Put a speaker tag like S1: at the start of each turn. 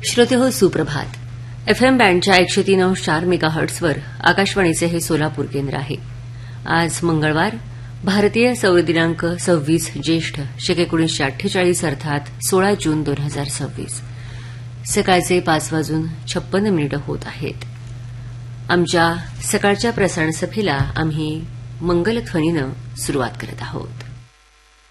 S1: श्रोते हो, सुप्रभात. एफएम बँडच्या 103.4 मेगाहर्ट्झवर आकाशवाणीचे हे सोलापूर केंद्र आहे. आज मंगळवार, भारतीय सौर दिनांक 26 ज्येष्ठ शक 1948 अर्थात 16 जून 2026. सकाळचे 5:56 होत आहेत. आमच्या सकाळच्या प्रसारण सभेला आम्ही मंगलध्वनीनं सुरुवात करत आहोत.